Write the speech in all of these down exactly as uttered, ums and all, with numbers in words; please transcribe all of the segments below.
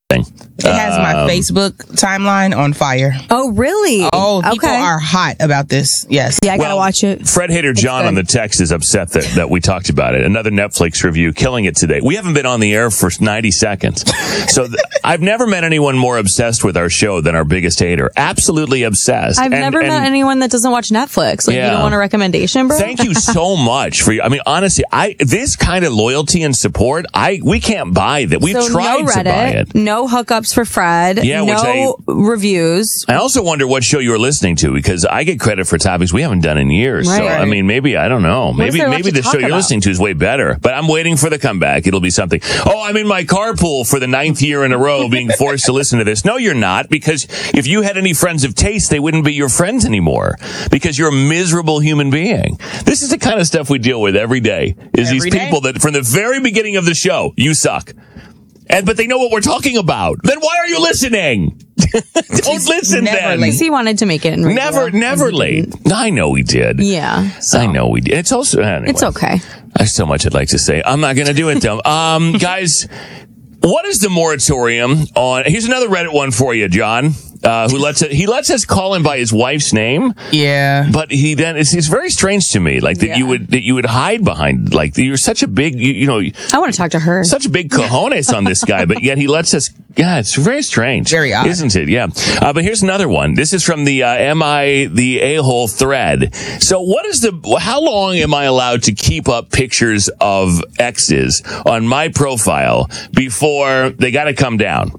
It has my Um, Facebook timeline on fire. Oh, really? Oh, people Okay. are hot about this. Yes. Yeah, I gotta Well, watch it. Fred Hater John good. on the text is upset that, that we talked about it. Another Netflix review, killing it today. We haven't been on the air for ninety seconds. So th- I've never met anyone more obsessed with our show than our biggest hater. Absolutely obsessed. I've And- never and met anyone that doesn't watch Netflix. Like, Yeah. you don't want a recommendation, bro? Thank you so much for. I mean, honestly, I this kind of loyalty and support. I we can't buy that. We've so tried no to buy it. Reddit, no hookups for Fred, Yeah, which no reviews. I also wonder what show you were listening to because I get credit for topics we haven't done in years. So Right. I mean, maybe I don't know. is Maybe there left maybe to the show talk you're about? listening to is way better. But I'm waiting for the comeback. It'll be something. Oh, I'm in my carpool for the ninth year in a row, being forced to listen to this. No, you're not, because if you had any friends of taste, they wouldn't be your friends anymore because you're a miserable human being. This is the kind of stuff we deal with every day. Is Every these day? people that from the very beginning of the show, you suck. And but they know what we're talking about. Then why are you listening? Don't listen never then. late. Because he wanted to make it in radio. Never, never late. I know we did. Yeah. So. I know we did. It's also, anyway. It's okay. I so much I'd like to say. I'm not going to do it though. um, guys, what is the moratorium on? Here's another Reddit one for you, John. Uh, who lets it, he lets us call him by his wife's name, Yeah. but he then it's, it's very strange to me, like that Yeah. you would that you would hide behind, like you're such a big, you, you know, I want to talk to her. such big cojones on this guy, but yet he lets us. Yeah, it's very strange, Very odd. isn't it? Yeah. Uh, but here's another one. This is from the uh, "Am I the A-hole" thread. So, what is the? How long am I allowed to keep up pictures of exes on my profile before they got to come down?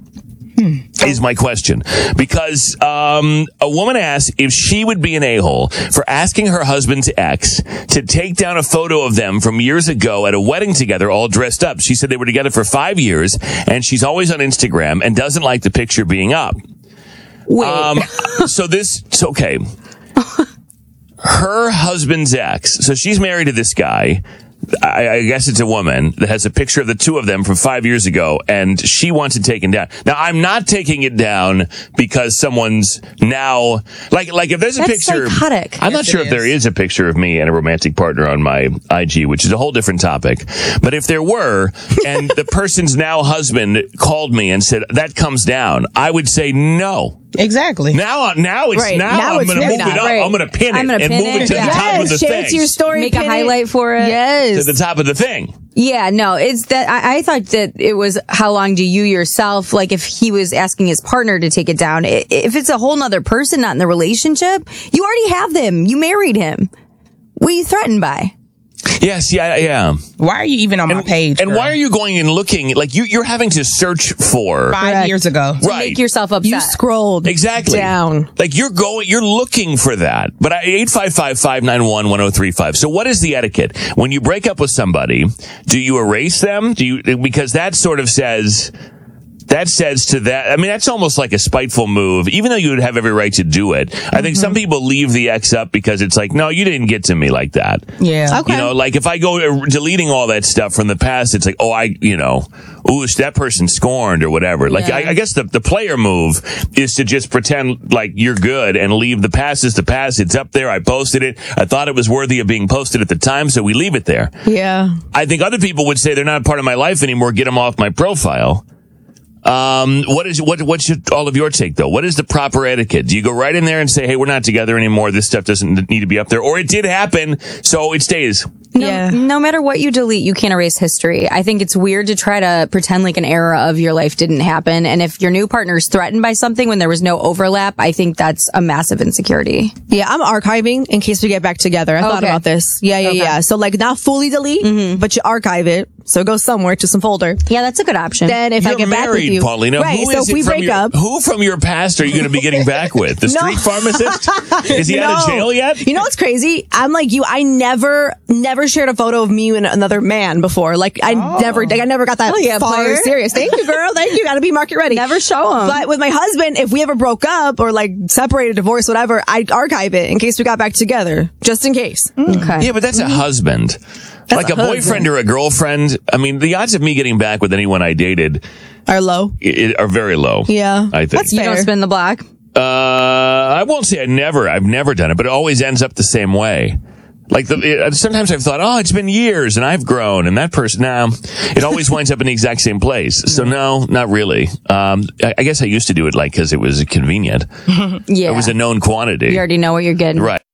Is my question. Because um, a woman asked if she would be an a-hole for asking her husband's ex to take down a photo of them from years ago at a wedding together, all dressed up. She said they were together for five years, and she's always on Instagram and doesn't like the picture being up. Wait. Um, so this, it's okay. Her husband's ex, so she's married to this guy. I, I guess it's a woman that has a picture of the two of them from five years ago, and she wants it taken down. Now, I'm not taking it down because someone's now like like if there's a That's picture. psychotic. I'm not Yes, sure it if there is. is a picture of me and a romantic partner on my I G, which is a whole different topic. But if there were, and the person's now husband called me and said that comes down, I would say no. Exactly. Now, now it's Right. now, Now I'm it's going to really move it not, up. right. I'm going to pin it I'm gonna and pin move it. it to the Yes, top of the share it thing. to your story. Make a pin it. highlight for it. Yes. To the top of the thing. Yeah, no, it's that I, I thought that it was how long do you yourself, like if he was asking his partner to take it down, i- if it's a whole nother person, not in the relationship, you already have them. You married him. What are you threatened by? Yes, yeah, yeah. Why are you even on my page? And girl? why are you going and looking like you? You're having to search for five Correct. years ago? right. Make yourself upset. You scrolled Exactly. down. Like you're going, you're looking for that. But I, eight five five, five nine one, one oh three five. So what is the etiquette? When you break up with somebody, do you erase them? Do you, because that sort of says, that says to that, I mean, that's almost like a spiteful move, even though you would have every right to do it. I think some people leave the ex up because it's like, no, you didn't get to me like that. Yeah. Okay. You know, like if I go uh, deleting all that stuff from the past, it's like, oh, I, you know, ooh, that person scorned or whatever. Like, Yeah. I, I guess the, the player move is to just pretend like you're good and leave the past as the past. It's up there. I posted it. I thought it was worthy of being posted at the time, so we leave it there. Yeah. I think other people would say they're not a part of my life anymore. Get them off my profile. Um, what is, what, what's your, all of your take though? What is the proper etiquette? Do you go right in there and say, hey, we're not together anymore. This stuff doesn't need to be up there, or it did happen, so it stays. No, Yeah. no matter what you delete, you can't erase history. I think it's weird to try to pretend like an era of your life didn't happen. And if your new partner is threatened by something when there was no overlap, I think that's a massive insecurity. Yeah, I'm archiving in case we get back together. I thought Okay. about this. Yeah, yeah, Okay. yeah. So like not fully delete, but you archive it. So it goes somewhere to some folder. Yeah, that's a good option. Then if I You're get back with married, you, Paulina. right? Who So is if it we from break your, up, who from your past are you going to be getting back with? The No. street pharmacist? Is he out of No. jail yet? You know what's crazy? I'm like you. I never, never shared a photo of me and another man before. Like I never, like I never got that Oh, yeah, far player. serious. Thank you, girl. Thank you. Got to be market ready. Never show 'em. But with my husband, if we ever broke up or like separated, divorced, whatever, I'd archive it in case we got back together, just in case. okay. Yeah, but that's a husband. like a, a boyfriend husband. or a girlfriend. I mean, the odds of me getting back with anyone I dated Are low. i- are very low. Yeah. I think. That's You don't fair. spin the block. Uh, I won't say I never, I've never done it, but it always ends up the same way. Like the, it, sometimes I've thought, oh, it's been years and I've grown, and that person, now nah, it always winds up in the exact same place. So no, not really. Um, I, I guess I used to do it like because it was convenient. Yeah. It was a known quantity. You already know what you're getting. Right.